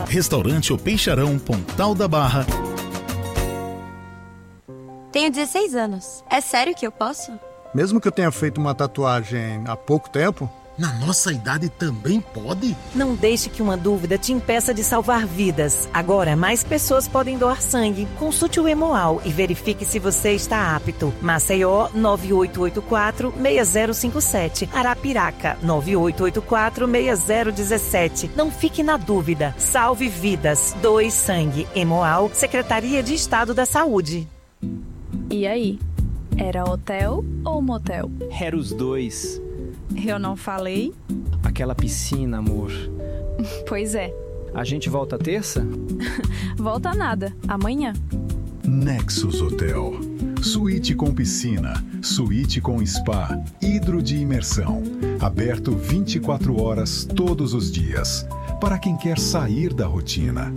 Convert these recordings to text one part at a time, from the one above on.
Restaurante O Peixarão, Pontal da Barra. Tenho 16 anos. É sério que eu posso? Mesmo que eu tenha feito uma tatuagem há pouco tempo? Na nossa idade também pode? Não deixe que uma dúvida te impeça de salvar vidas. Agora, mais pessoas podem doar sangue. Consulte o Hemoal e verifique se você está apto. Maceió, 9884-6057. Arapiraca, 9884-6017. Não fique na dúvida. Salve vidas. Doe sangue. Hemoal, Secretaria de Estado da Saúde. E aí? Era hotel ou motel? Era os dois. Eu não falei? Aquela piscina, amor. Pois é. A gente volta terça? Volta nada. Amanhã. Nexus Hotel. Suíte com piscina, suíte com spa, hidro de imersão. Aberto 24 horas todos os dias. Para quem quer sair da rotina.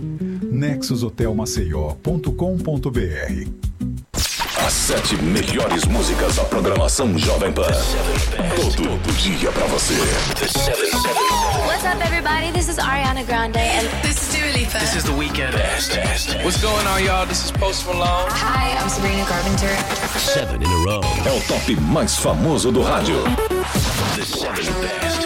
nexushotelmaceió.com.br. As 7 melhores músicas da programação Jovem Pan. Todo dia pra você. What's up, everybody? This is Ariana Grande and this is Dua Lipa. This is The Weeknd. What's going on, y'all? This is Post Malone. Hi, I'm Sabrina Carpenter. 7 in a row. É o top mais famoso do rádio. The 7 Best.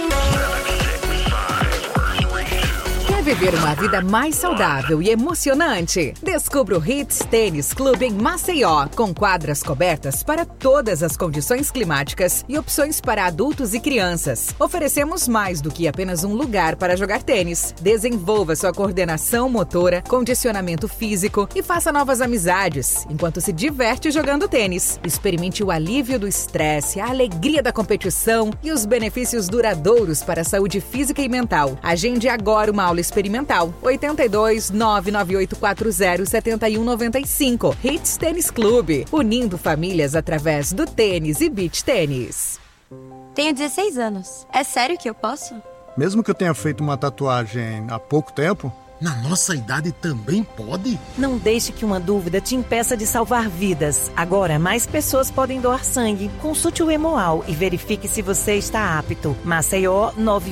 Quer viver uma vida mais saudável e emocionante? Descubra o Hits Tênis Clube em Maceió, com quadras cobertas para todas as condições climáticas e opções para adultos e crianças. Oferecemos mais do que apenas um lugar para jogar tênis. Desenvolva sua coordenação motora, condicionamento físico e faça novas amizades, enquanto se diverte jogando tênis. Experimente o alívio do estresse, a alegria da competição e os benefícios duradouros para a saúde física e mental. Agende agora uma aula experimental. 82 99840 7195. Hits Tênis Clube, unindo famílias através do tênis e beach tênis. Tenho 16 anos. É sério que eu posso? Mesmo que eu tenha feito uma tatuagem há pouco tempo? Na nossa idade também pode? Não deixe que uma dúvida te impeça de salvar vidas. Agora, mais pessoas podem doar sangue. Consulte o Hemoal e verifique se você está apto. Maceió,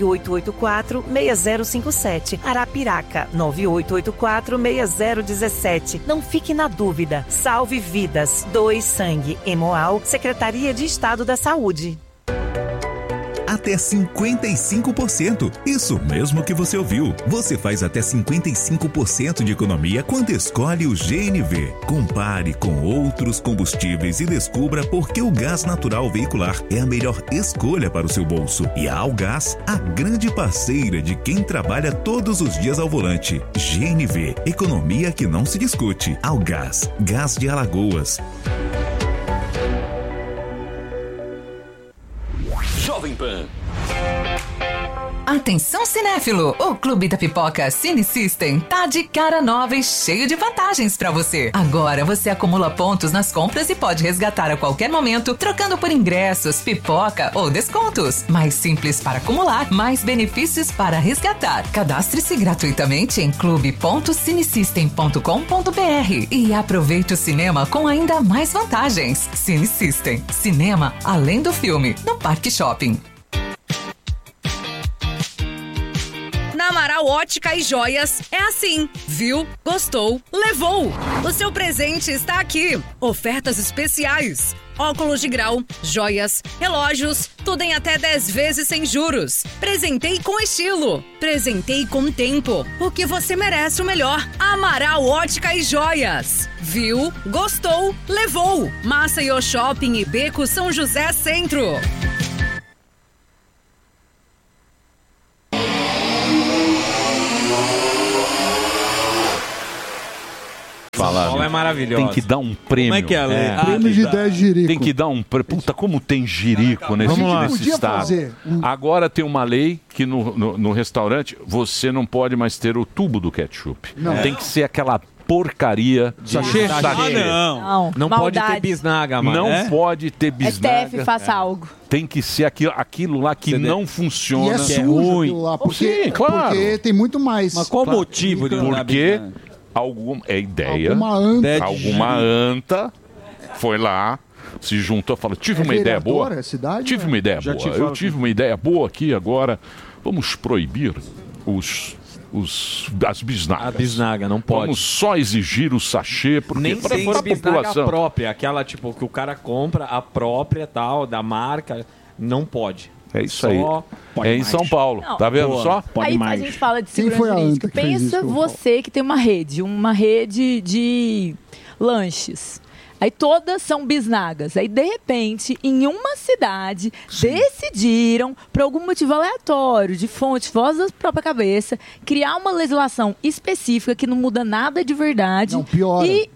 9884-6057. Arapiraca, 9884-6017. Não fique na dúvida. Salve vidas. Doe sangue. Hemoal, Secretaria de Estado da Saúde. Até 55%. Isso mesmo que você ouviu. Você faz até 55% de economia quando escolhe o GNV. Compare com outros combustíveis e descubra por que o gás natural veicular é a melhor escolha para o seu bolso. E a Algás, a grande parceira de quem trabalha todos os dias ao volante. GNV, economia que não se discute. Algás, gás de Alagoas. Jovem Pan. Atenção cinéfilo, o Clube da Pipoca Cine System tá de cara nova e cheio de vantagens pra você. Agora você acumula pontos nas compras e pode resgatar a qualquer momento, trocando por ingressos, pipoca ou descontos. Mais simples para acumular, mais benefícios para resgatar. Cadastre-se gratuitamente em clube.cinesystem.com.br e aproveite o cinema com ainda mais vantagens. Cine System, cinema além do filme, no Parque Shopping. Na Amaral Ótica e Joias é assim. Viu? Gostou? Levou! O seu presente está aqui. Ofertas especiais. Óculos de grau, joias, relógios, tudo em até 10 vezes sem juros. Presentei com estilo. Presentei com tempo. Porque você merece o melhor. Amaral Ótica e Joias. Viu? Gostou? Levou! Maceió Shopping e Beco São José Centro. São é maravilhosa. Tem que dar um prêmio. Como é que é a lei? Prêmio de 10 jirico. Tem que dar um prêmio. Puta, como tem jirico nesse estado. Fazer. Agora tem uma lei que no restaurante você não pode mais ter o tubo do ketchup. Não. Tem que ser aquela porcaria de Sachê? Não pode maldade. ter bisnaga, mano. Não pode ter bisnaga. STF, faça algo. Tem que ser aquilo lá que não funciona. E é sujo aquilo lá, porque, Sim, claro. porque tem muito mais. Mas qual o motivo de não dar Porque bisnaga? ideia. Alguma anta foi lá, se juntou e falou: tive uma ideia boa. Tive uma ideia boa. Eu tive uma ideia boa aqui agora. Vamos proibir os as bisnagas. A bisnaga, não pode. Vamos só exigir o sachê, porque Nem para tem a bisnaga população. própria, aquela tipo que o cara compra, a própria tal, da marca, não pode. É isso aí. pode É em mais. São Paulo, Não. tá vendo Boa. só? Aí a gente fala de segurança jurídica. Pensa você que tem uma rede de lanches. Aí todas são bisnagas. Aí, de repente, em uma cidade, decidiram, por algum motivo aleatório, de fonte, voz da própria cabeça, criar uma legislação específica que não muda nada de verdade. Não, piora. E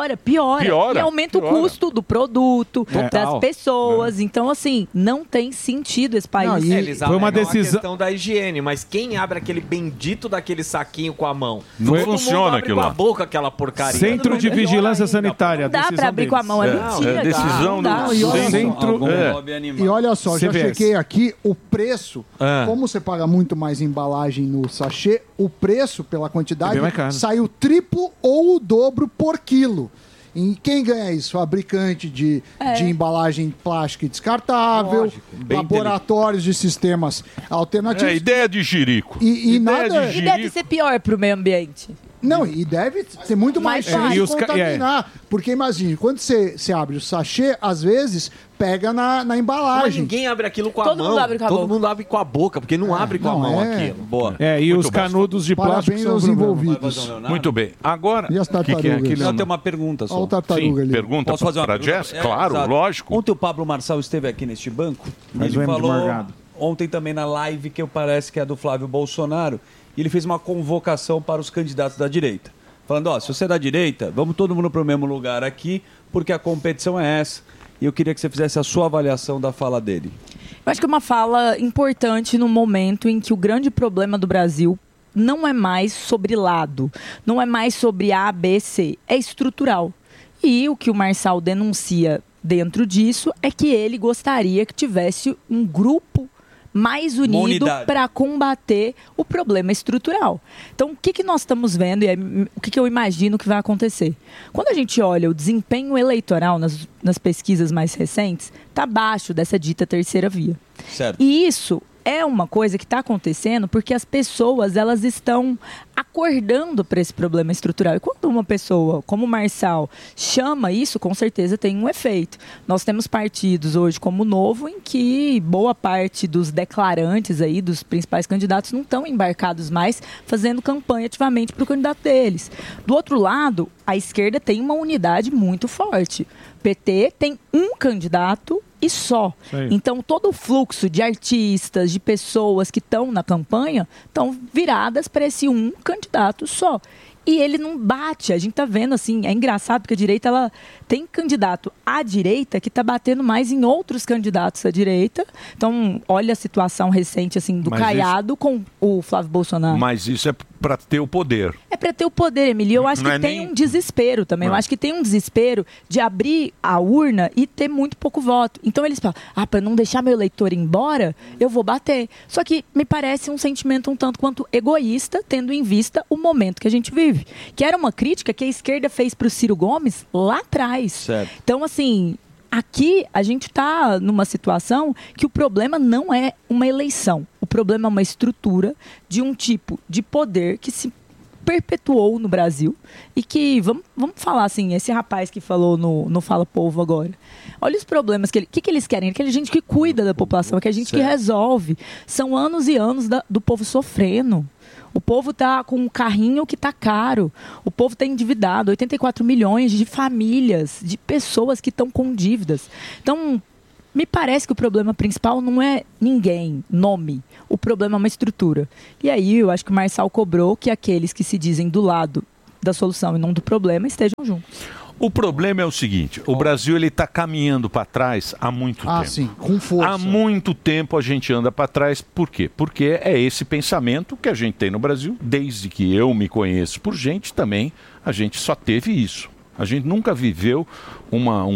piora. E aumenta o custo do produto, das pessoas. Então, assim, não tem sentido esse país. Eles foi uma decisão. A questão da higiene, mas quem abre aquele bendito daquele saquinho com a mão? Não Todo funciona mundo abre aquilo com lá. a boca aquela porcaria. Centro de Vigilância Sanitária. Não dá pra abrir com a mão, é mentira. Decisão cara. do centro. E olha só, já CVS. chequei aqui o preço. Como você paga muito mais embalagem no sachê, o preço pela quantidade bem mais caro. sai o triplo ou o dobro por quilo. E quem ganha isso? Fabricante de embalagem plástica e descartável, Lógico, bem laboratórios de sistemas alternativos. É ideia de jirico. E Ideia nada... de E deve ser pior pro meio ambiente. Não, e deve ter muito mais chance de contaminar. Porque imagine, quando você abre o sachê, às vezes pega na Mas embalagem. ninguém abre aquilo com a Todo mão. mundo abre com a Todo boca. mundo abre com a boca, porque não abre com a mão aquilo. Boa. E os canudos de plástico Parabéns são aos o problema. envolvidos. Muito bem. Agora, E as o que é tartarugas? aquilo? Só tem uma pergunta só. Olha o tartaruga ali. Pergunta Posso fazer uma para pergunta? Jess? Claro, exato. lógico. Ontem o Pablo Marçal esteve aqui neste banco. Mas Ele o M de falou Morgado. ontem também na live que parece que é do Flávio Bolsonaro. E ele fez uma convocação para os candidatos da direita. Falando, se você é da direita, vamos todo mundo para o mesmo lugar aqui, porque a competição é essa. E eu queria que você fizesse a sua avaliação da fala dele. Eu acho que é uma fala importante no momento em que o grande problema do Brasil não é mais sobre lado, não é mais sobre A, B, C, é estrutural. E o que o Marçal denuncia dentro disso é que ele gostaria que tivesse um grupo mais unido para combater o problema estrutural. Então, o que nós estamos vendo e o que eu imagino que vai acontecer? Quando a gente olha o desempenho eleitoral nas pesquisas mais recentes, está abaixo dessa dita terceira via. Certo. E isso é uma coisa que está acontecendo porque as pessoas elas estão acordando para esse problema estrutural. E quando uma pessoa como o Marçal chama isso, com certeza tem um efeito. Nós temos partidos hoje como o Novo em que boa parte dos declarantes aí, dos principais candidatos, não estão embarcados mais fazendo campanha ativamente para o candidato deles. Do outro lado, a esquerda tem uma unidade muito forte. O PT tem um candidato e só. Então, todo o fluxo de artistas, de pessoas que estão na campanha, estão viradas para esse um candidato só. E ele não bate. A gente tá vendo, assim, é engraçado porque a direita, ela tem candidato à direita que tá batendo mais em outros candidatos à direita. Então, olha a situação recente, assim, do Caiado com o Flávio Bolsonaro. Mas isso é para ter o poder. É para ter o poder, Emílio. Eu acho Não que é tem nem- um desespero também. Eu Não. acho que tem um desespero de abrir a urna e ter muito pouco voto. Então eles falam, para não deixar meu eleitor ir embora, eu vou bater. Só que me parece um sentimento um tanto quanto egoísta, tendo em vista o momento que a gente vive. Que era uma crítica que a esquerda fez para o Ciro Gomes lá atrás. Certo. Então, assim, aqui a gente está numa situação que o problema não é uma eleição. O problema é uma estrutura de um tipo de poder que se perpetuou no Brasil e que, vamos falar assim, esse rapaz que falou no Fala Povo agora, olha os problemas que eles querem, aquela gente que cuida da população, aquela gente que resolve. São anos e anos do povo sofrendo. O povo tá com um carrinho que tá caro. O povo tá endividado. 84 milhões de famílias, de pessoas que estão com dívidas. Então, me parece que o problema principal não é ninguém, nome. O problema é uma estrutura. E aí, eu acho que o Marçal cobrou que aqueles que se dizem do lado da solução e não do problema estejam juntos. O problema é o seguinte, o Brasil ele está caminhando para trás há muito tempo. Sim, com força. Há muito tempo a gente anda para trás, por quê? Porque é esse pensamento que a gente tem no Brasil, desde que eu me conheço por gente também, a gente só teve isso. A gente nunca viveu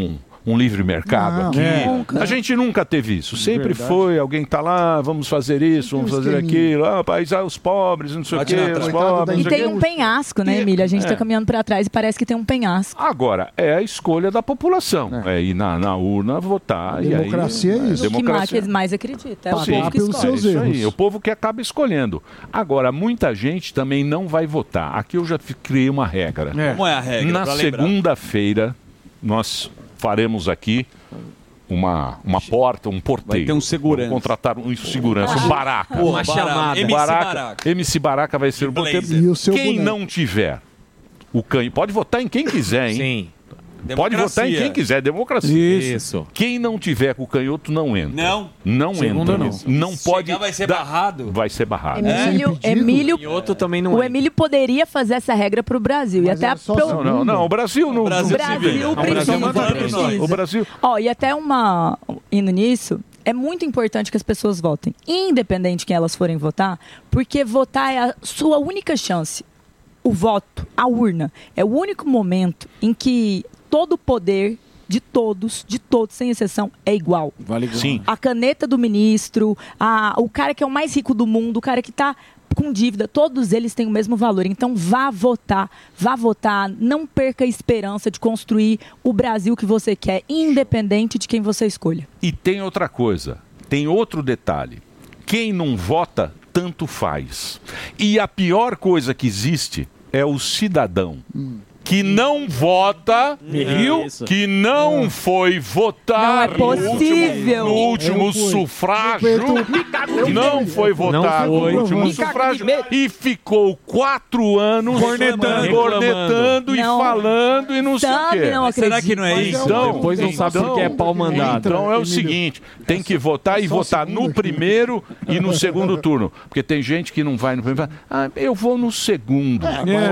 um livre mercado aqui. A gente nunca teve isso. Sempre foi, alguém tá lá, vamos fazer isso, vamos fazer aquilo, país os pobres, não sei o quê, os pobres. E tem um penhasco, né, Emília? A gente tá caminhando para trás e parece que tem um penhasco. Agora, é a escolha da população. É ir na urna votar. Democracia e aí, é isso. Que mais acredita. É o povo que escolhe. Isso aí, o povo que acaba escolhendo. Agora, muita gente também não vai votar. Aqui eu já criei uma regra. Como é a regra? Na segunda-feira, nós faremos aqui uma porta, um porteiro. Vai ter um segurança. Vamos contratar um segurança, um baraca. Uma chamada. MC Baraca vai ser o porteiro. Quem não tiver o canho, pode votar em quem quiser, hein? Sim. Pode votar em quem quiser, democracia. Isso. Quem não tiver com o canhoto não entra. Não entra. Não pode. Vai ser barrado. Vai ser barrado. Emílio, Canhoto também não o Emílio poderia fazer essa regra para o Brasil. E até não, o Brasil não. O Brasil precisa. O Brasil. E até indo nisso. É muito importante que as pessoas votem, independente de quem elas forem votar, porque votar é a sua única chance. O voto, a urna, é o único momento em que todo o poder de todos, sem exceção, é igual. Vale igual. Sim. A caneta do ministro, o cara que é o mais rico do mundo, o cara que está com dívida, todos eles têm o mesmo valor. Então vá votar, não perca a esperança de construir o Brasil que você quer, independente de quem você escolha. E tem outra coisa, tem outro detalhe. Quem não vota, tanto faz. E a pior coisa que existe é o cidadão que não vota, que não foi votar possível. no último sufrágio, não foi votar no último sufrágio e ficou 4 anos cornetando e falando e não sei o quê. Será que não é isso? Então, depois não sabe porque é pau mandado. Então é o seguinte, tem que votar e votar no primeiro e no segundo turno. Porque tem gente que não vai no primeiro. Eu vou no segundo.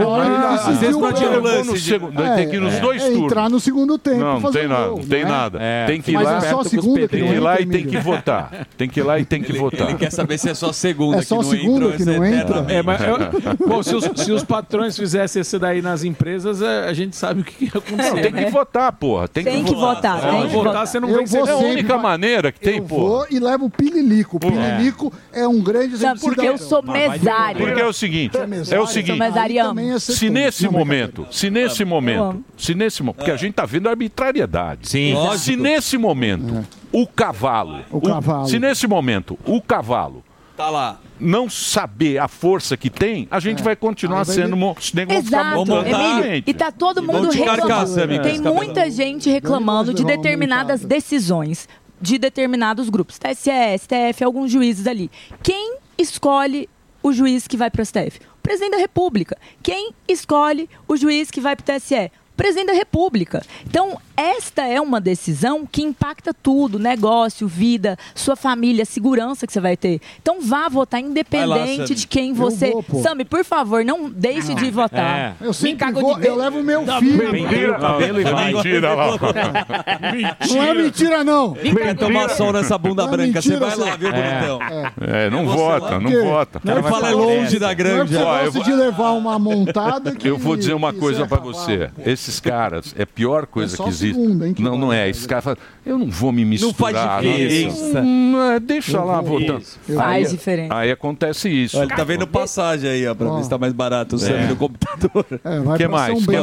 Às vezes não adianta lance. Tem que ir nos dois turnos. Entrar no segundo tempo. Não tem nada, não tem nada. Tem que ir lá, só segunda tem que ir lá e tem que votar. Tem que ir lá e tem que votar. Ele quer saber se é só segunda que não entra. Bom, se os patrões fizessem isso daí nas empresas, a gente sabe o que ia acontecer. Tem que votar, porra. Tem que votar. Tem que votar, você não vem ser. É a única maneira que tem, porra. Eu vou e levo o pililico. O pililico é um grande exemplo. Porque eu sou mesária. Porque é o seguinte, se nesse momento, porque a gente tá vendo arbitrariedade. Sim. Se nesse momento se nesse momento o cavalo tá lá, não saber a força que tem, a gente vai continuar sendo Exato, Emílio, e tá todo mundo reclamando. Tem muita gente reclamando de determinadas decisões de determinados grupos, TSE, STF, alguns juízes ali. Quem escolhe o juiz que vai para o STF? O presidente da República. Quem escolhe o juiz que vai para o TSE? O presidente da República. Então, esta é uma decisão que impacta tudo, negócio, vida, sua família, segurança que você vai ter. Então, vá votar independente de quem você... Sami, por favor, não deixe de votar. Eu sempre vou, eu levo o meu filho. Mentira lá. Não é mentira, não. Vem tomar sol nessa bunda branca. Você vai lá, viu, bonitão? Não vota. Não fala longe da granja. Eu gosto de levar uma montada que... Eu vou dizer uma coisa pra você. Esses caras, é a pior coisa que existe. Não é. Esses caras falam, eu não vou me misturar. Não faz diferença. Deixa lá votando. Faz diferença. Aí acontece isso. Olha, tá vendo passagem aí, ó, pra ver se tá mais barato o Sami no computador. O que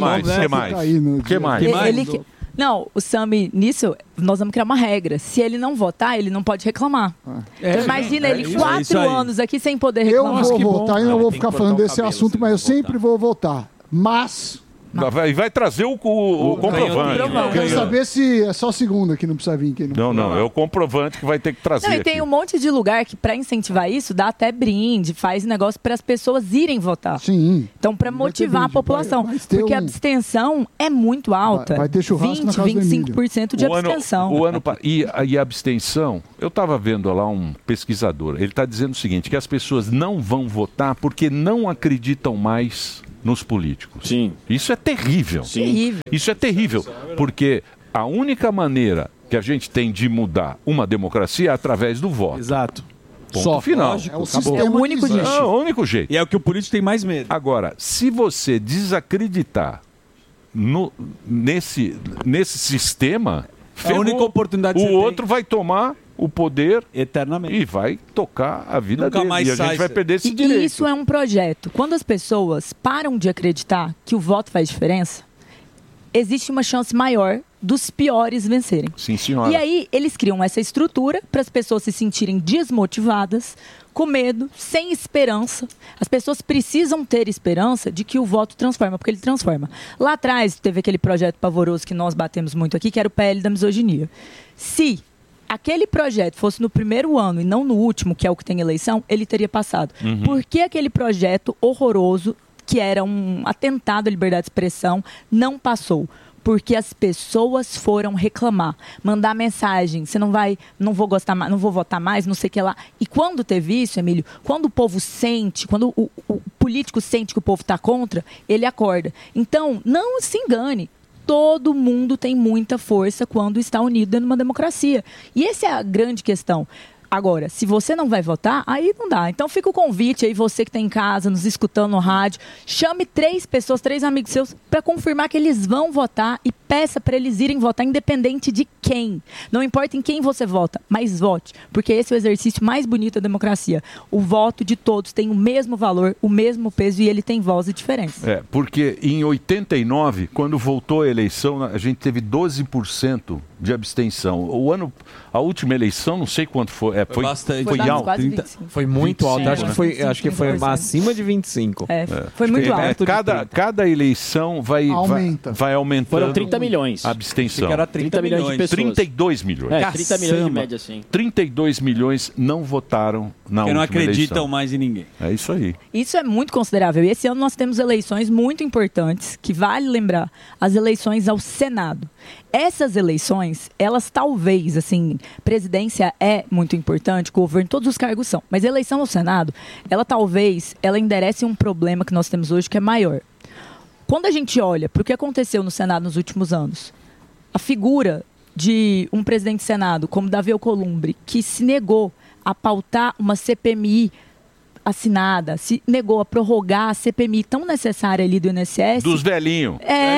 mais? Não, o Sami, nisso, nós vamos criar uma regra. Se ele não votar, ele não pode reclamar. Então, imagina ele 4 anos aqui sem poder reclamar. Eu vou votar e não vou ficar falando desse assunto, mas eu sempre vou votar. Mas... Vai trazer o comprovante. Eu quero saber se é só segunda que não precisa vir. Não, é o comprovante que vai ter que trazer. E tem um monte de lugar que, para incentivar isso, dá até brinde, faz negócio para as pessoas irem votar. Sim. Então, para motivar a população. Porque a abstenção é muito alta. Vai ter churrasco na casa 25% de abstenção. E a abstenção, eu estava vendo lá um pesquisador, ele está dizendo o seguinte, que as pessoas não vão votar porque não acreditam mais nos políticos. Sim. Isso é terrível. Terrível. Isso é terrível, porque a única maneira que a gente tem de mudar uma democracia é através do voto. Exato. Ponto final. É o único jeito. É o único jeito. E é o que o político tem mais medo. Agora, se você desacreditar nesse sistema, É a única oportunidade que O você tem. outro vai tomar o poder eternamente e vai tocar a vida Nunca dele. mais E a sai, gente vai perder esse E direito. isso é um projeto. Quando as pessoas param de acreditar que o voto faz diferença, existe uma chance maior dos piores vencerem. Sim, senhora. E aí, eles criam essa estrutura para as pessoas se sentirem desmotivadas, com medo, sem esperança. As pessoas precisam ter esperança de que o voto transforma, porque ele transforma. Lá atrás, teve aquele projeto pavoroso que nós batemos muito aqui, que era o PL da misoginia. Se aquele projeto fosse no primeiro ano e não no último, que é o que tem eleição, ele teria passado. Uhum. Por que aquele projeto horroroso, que era um atentado à liberdade de expressão, não passou? Porque as pessoas foram reclamar, mandar mensagem, você não vai, não vou gostar mais, não vou votar mais, não sei o que lá. E quando teve isso, Emílio, quando o povo sente, quando o político sente que o povo está contra, ele acorda. Então, não se engane. Todo mundo tem muita força quando está unido dentro de uma democracia. E essa é a grande questão. Agora, se você não vai votar, aí não dá. Então fica o convite aí, você que está em casa, nos escutando no rádio, chame 3 pessoas, 3 amigos seus, para confirmar que eles vão votar e peça para eles irem votar, independente de quem. Não importa em quem você vota, mas vote, porque esse é o exercício mais bonito da democracia. O voto de todos tem o mesmo valor, o mesmo peso e ele tem voz e diferença. Porque em 89, quando voltou a eleição, a gente teve 12% de abstenção. A última eleição, não sei quanto foi. Foi bastante. Foi alto. Foi muito 25, alto. Acho que foi, 25, acho que foi acima de 25. Foi muito alto. Cada eleição vai aumentando. Foram 30 milhões. A abstenção. Achei que era 30 milhões de pessoas. 32 milhões. 30 milhões de média, sim. 32 milhões não votaram na Porque não última acreditam eleição. mais em ninguém. É isso aí. Isso é muito considerável. E esse ano nós temos eleições muito importantes, que vale lembrar, as eleições ao Senado. Essas eleições, elas talvez, assim, presidência é muito importante, governo, todos os cargos são, mas a eleição ao Senado, ela enderece um problema que nós temos hoje que é maior. Quando a gente olha para o que aconteceu no Senado nos últimos anos, a figura de um presidente do Senado, como Davi Alcolumbre, que se negou a pautar uma CPMI assinada, se negou a prorrogar a CPMI tão necessária ali do INSS. Dos velhinhos.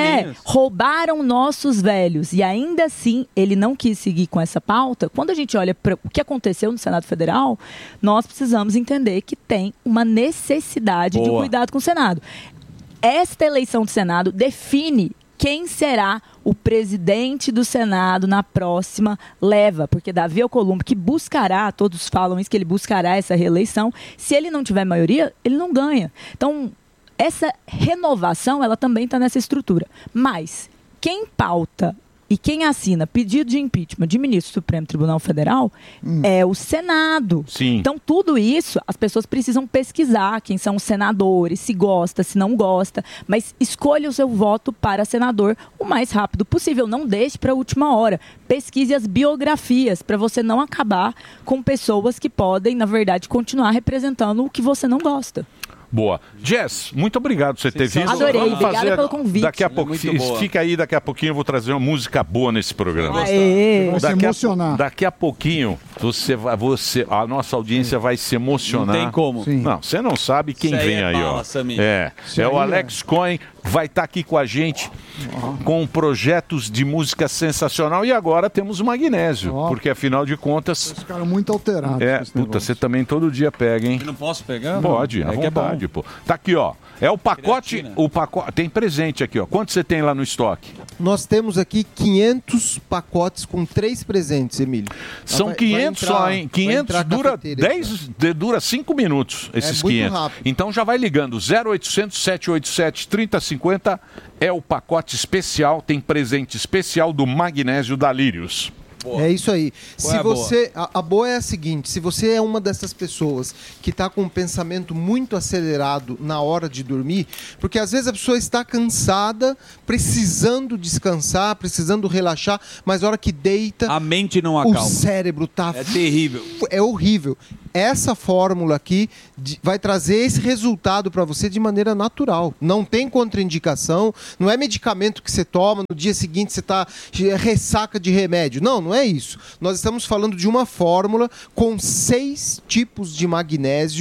Roubaram nossos velhos. E ainda assim, ele não quis seguir com essa pauta. Quando a gente olha para o que aconteceu no Senado Federal, nós precisamos entender que tem uma necessidade de cuidado com o Senado. Esta eleição do Senado define quem será o presidente do Senado na próxima leva, porque Davi Alcolumbre, que buscará, todos falam isso, que ele buscará essa reeleição, se ele não tiver maioria, ele não ganha. Então, essa renovação, ela também está nessa estrutura. Mas, quem pauta e quem assina pedido de impeachment de ministro do Supremo Tribunal Federal é o Senado. Sim. Então, tudo isso, as pessoas precisam pesquisar quem são os senadores, se gosta, se não gosta, mas escolha o seu voto para senador o mais rápido possível. Não deixe para a última hora. Pesquise as biografias para você não acabar com pessoas que podem, na verdade, continuar representando o que você não gosta. Boa. Jess, muito obrigado por você ter vindo. Adorei, Vamos obrigada fazer pelo convite. Daqui a Ela é pouco, muito boa. fica aí, daqui a pouquinho eu vou trazer uma música boa nesse programa. Vai se emocionar. Daqui a pouquinho a nossa audiência vai se emocionar. Não tem como. Sim. Não, você não sabe quem Isso aí vem é aí, bala, ó. Samir. Isso É o aí Alex Cohen, vai estar aqui com a gente com projetos de música sensacional e agora temos o Magnésio, porque afinal de contas Os caras muito alterados. com esse negócio. você também todo dia pega, hein? Eu não posso pegar? Pode, à que é bom. vontade, pô. Tá aqui, ó. É o pacote, tem presente aqui, ó. Quanto você tem lá no estoque? Nós temos aqui 500 pacotes com 3 presentes, Emílio. São 500 só, hein? 500 dura 5 minutos, esses muito 500. rápido. Então já vai ligando, 0800 787 3050 é o pacote especial, tem presente especial do Magnésio da Lírios. É isso aí. Qual Se é a boa? você, a boa é a seguinte: se você é uma dessas pessoas que está com um pensamento muito acelerado na hora de dormir, porque às vezes a pessoa está cansada, precisando descansar, precisando relaxar, mas a hora que deita, a mente não o acalma. cérebro tá É terrível. É horrível. Essa fórmula aqui vai trazer esse resultado para você de maneira natural. Não tem contraindicação, não é medicamento que você toma, no dia seguinte você está ressaca de remédio. Não é isso. Nós estamos falando de uma fórmula com 6 tipos de magnésio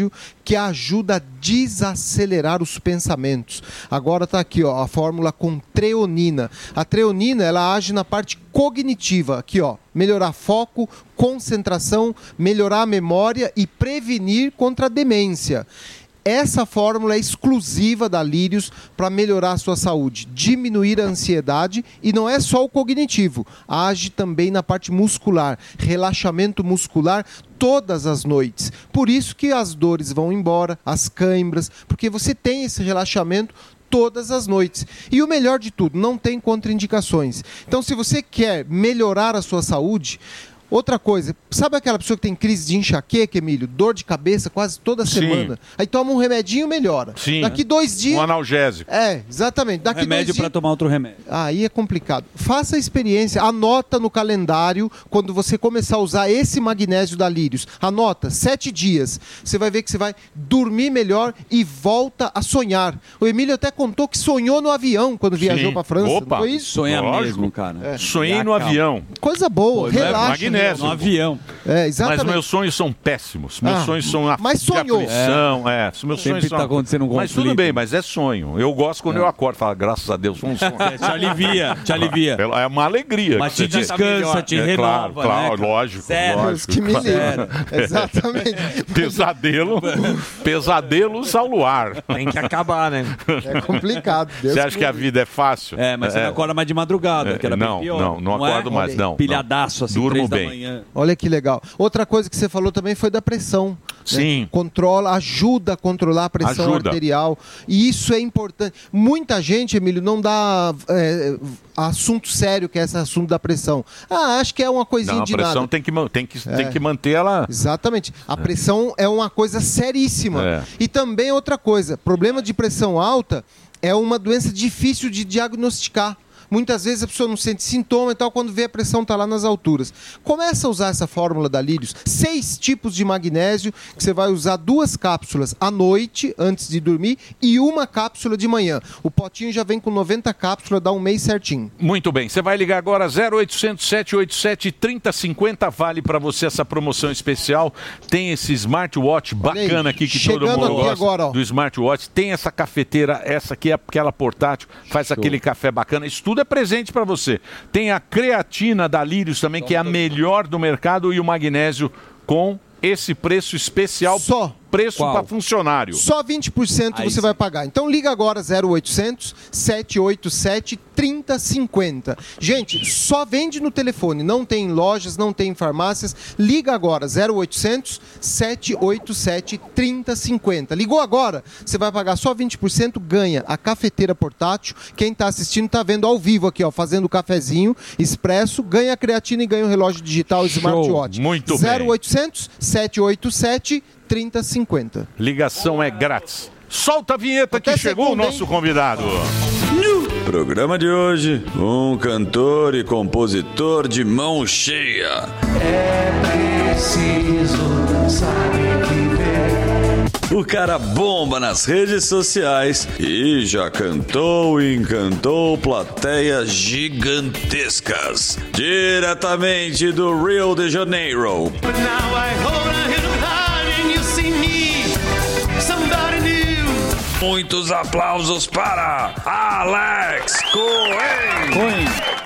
que ajuda a desacelerar os pensamentos. Agora está aqui, ó, a fórmula com treonina. A treonina, ela age na parte cognitiva, aqui, ó, melhorar foco, concentração, melhorar a memória e prevenir contra a demência. Essa fórmula é exclusiva da Lírios para melhorar a sua saúde, diminuir a ansiedade, e não é só o cognitivo, age também na parte muscular, relaxamento muscular todas as noites. Por isso que as dores vão embora, as câimbras, porque você tem esse relaxamento todas as noites. E o melhor de tudo, não tem contraindicações. Então, se você quer melhorar a sua saúde, outra coisa, sabe aquela pessoa que tem crise de enxaqueca, Emílio? Dor de cabeça quase toda semana. Aí toma um remedinho e melhora. Sim. Daqui 2 dias... Um analgésico. É, exatamente. Daqui remédio para tomar outro remédio. Aí é complicado. Faça a experiência, anota no calendário quando você começar a usar esse magnésio da Lírios. Anota, 7 dias. Você vai ver que você vai dormir melhor e volta a sonhar. O Emílio até contou que sonhou no avião quando viajou para a França. Opa, não foi isso? Sonha mesmo, cara. Sonhei no avião. Coisa boa, relaxa. No avião. É, exatamente. Mas meus sonhos são péssimos. Meus sonhos são mas sonhou. de aflição. Meus Sempre sonhos são... tá acontecendo um Mas conflito. tudo bem, mas é sonho. Eu gosto quando eu acordo. Falo, graças a Deus, foi um sonho. Te alivia, te alivia. É uma alegria. Mas te descansa, te renova, claro, né? lógico. Sério, lógico. Que me claro. lembra. Exatamente. Pesadelos ao luar. Tem que acabar, né? É complicado. Deus Você acha que a vida é fácil? Mas você não acorda mais de madrugada, que era bem pior. Não acordo mais, não. Pilhadaço, assim, Durmo 3 da bem. manhã. Olha que legal. Outra coisa que você falou também foi da pressão. Sim. Né? Controla, ajuda a controlar a pressão arterial. E isso é importante. Muita gente, Emílio, não dá assunto sério, que é esse assunto da pressão. acho que é uma coisinha de nada. A pressão tem que manter ela... Exatamente. A pressão é uma coisa seríssima. E também outra coisa, problema de pressão alta é uma doença difícil de diagnosticar. Muitas vezes a pessoa não sente sintoma e tal, quando vê a pressão está lá nas alturas. Começa a usar essa fórmula da Lírios, 6 tipos de magnésio, que você vai usar 2 cápsulas à noite, antes de dormir, e 1 cápsula de manhã. O potinho já vem com 90 cápsulas, dá um mês certinho. Muito bem, você vai ligar agora 0800 787 3050, vale para você essa promoção especial. Tem esse smartwatch bacana aqui que todo mundo gosta agora, do smartwatch. Tem essa cafeteira, essa aqui é aquela portátil, faz aquele café bacana. Isso tudo é presente para você. Tem a creatina da Lírios também, que é a melhor do mercado, e o magnésio com esse preço especial. Só. Preço para funcionário. Só 20% você vai pagar. Então liga agora 0800 787 3050. Gente, só vende no telefone, não tem em lojas, não tem em farmácias. Liga agora 0800 787 3050. Ligou agora, você vai pagar só 20%, ganha a cafeteira portátil. Quem está assistindo está vendo ao vivo aqui, ó, fazendo o cafezinho expresso, ganha a creatina e ganha o relógio digital smartwatch. Muito bem. 0800 787 3050. Ligação é grátis. Solta a vinheta que chegou o nosso convidado. No programa de hoje, um cantor e compositor de mão cheia. É preciso saber viver. O cara bomba nas redes sociais e já cantou e encantou plateias gigantescas. Diretamente do Rio de Janeiro. Muitos aplausos para Alex Cohen.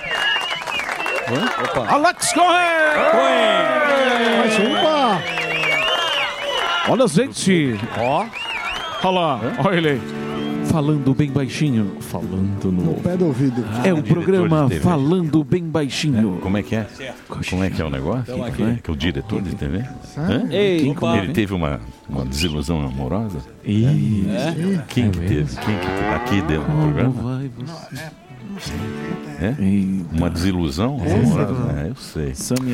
Alex Cohen! Mais uma! Olha, gente! Olha lá, olha ele aí. Falando bem baixinho. Falando no pé do ouvido. É o programa Falando Bem Baixinho. Como é que é? Como é que é o negócio? Que é o diretor de TV? Ei, ele teve uma desilusão amorosa? Quem que teve? Quem que teve? Aqui dentro do programa? Uma desilusão amorosa? Eu sei.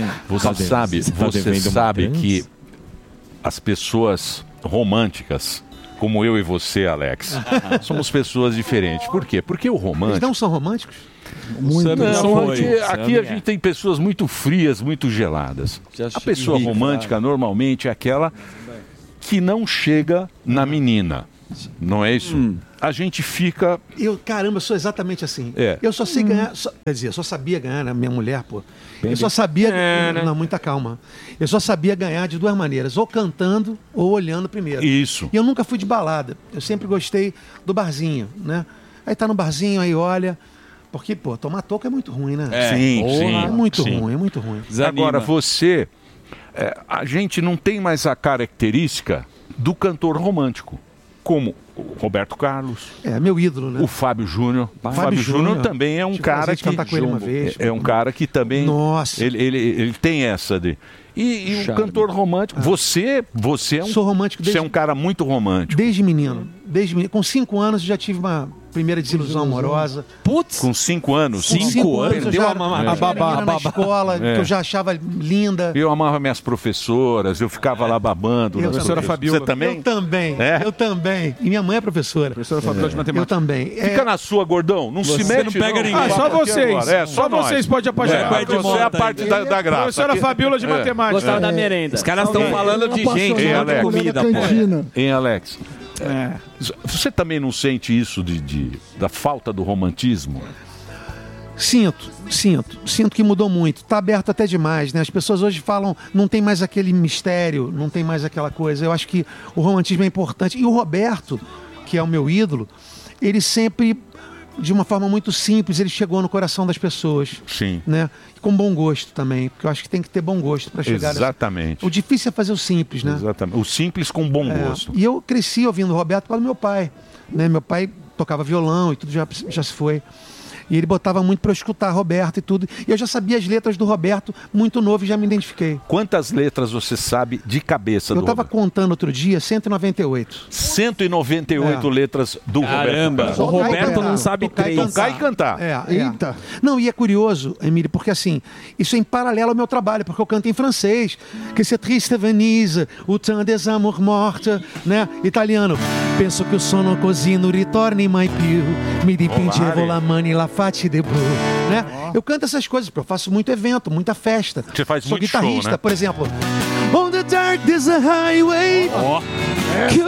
Você sabe que as pessoas românticas, como eu e você, Alex, somos pessoas diferentes. Por quê? Porque o romântico... Eles não são românticos? Muito. Não, aqui a gente tem pessoas muito frias, muito geladas. A pessoa romântica normalmente é aquela que não chega na menina. não é isso? A gente fica... Caramba, eu sou exatamente assim. É. Eu só sei ganhar, quer dizer, eu só sabia ganhar, né? Minha mulher, pô. Eu só sabia... Não, muita calma. Eu só sabia ganhar de duas maneiras, ou cantando ou olhando primeiro. Isso. E eu nunca fui de balada. Eu sempre gostei do barzinho, né? Aí tá no barzinho, aí olha... Porque, pô, tomar toco é muito ruim, né? Sim. É muito ruim, é muito ruim. Agora, você... a gente não tem mais a característica do cantor romântico, como o Roberto Carlos. É, meu ídolo, né? O Fábio Júnior. O Fábio Júnior também é um cara que... cantar com ele uma vez. É um cara que também... Nossa. Ele tem essa de... E o cantor romântico, você é um... Sou romântico desde... Você é um cara muito romântico. Desde menino. Com 5 anos eu já tive uma primeira desilusão amorosa. Putz! Com 5 anos? 5 anos Perdeu a babá na escola, que eu já achava linda. Eu amava minhas professoras, eu ficava lá babando. Professora Fabiola. Você também? Eu também, eu também. E minha mãe é professora. Professora Fabiola de matemática. Eu também. Fica na sua, gordão. Não se mete, não pega ninguém. Só vocês. Só vocês podem apaixonar. Você é a parte da graça. Professora Fabiola de matemática. Gostava da merenda. Os caras estão falando de gente, Hein, não de Alex? comida, pô. Hein, Alex? Você também não sente isso da falta do romantismo? Sinto que mudou muito. Tá aberto até demais, né? As pessoas hoje falam, não tem mais aquele mistério, não tem mais aquela coisa. Eu acho que o romantismo é importante. E o Roberto, que é o meu ídolo, ele sempre, de uma forma muito simples, ele chegou no coração das pessoas. Sim. Né? E com bom gosto também, porque eu acho que tem que ter bom gosto para chegar. Exatamente. O difícil é fazer o simples, né? Exatamente. O simples com bom gosto. E eu cresci ouvindo o Roberto pelo meu pai, né? Meu pai tocava violão e tudo já se foi. E ele botava muito para eu escutar Roberto e tudo. E eu já sabia as letras do Roberto muito novo e já me identifiquei. Quantas letras você sabe de cabeça do Eu estava Roberto? contando outro dia, 198. 198 letras do Roberto Carlos. O Roberto não sabe três. Tocar e cantar. Eita. Não, e é curioso, Emílio, porque assim, isso é em paralelo ao meu trabalho, porque eu canto em francês. Que c'est triste Venise, o temps des amours mortes, né? Italiano. Penso que o sono così non ritorni mai più. Mi dipingevo la mani la faccia de blue, né? Eu canto essas coisas, porque eu faço muito evento, muita festa. Você faz Sou muito guitarrista, show, né? por exemplo. On the dark there's a highway. Que